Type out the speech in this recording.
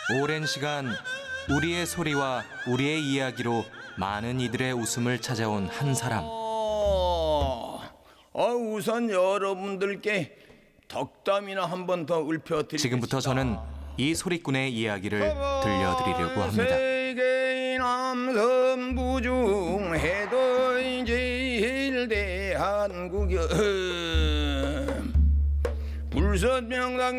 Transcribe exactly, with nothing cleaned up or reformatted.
오랜 시간 우리의 소리와 우리의 이야기로 많은 이들의 웃음을 찾아온 한 사람. 어, 어, 우선 여러분들께 덕담이나 한 번 더 읊혀드리겠습니다. 지금부터 저는 이 소리꾼의 이야기를 들려드리려고 합니다. 세계 남선부 중 해도 제일 대한국이 불선명당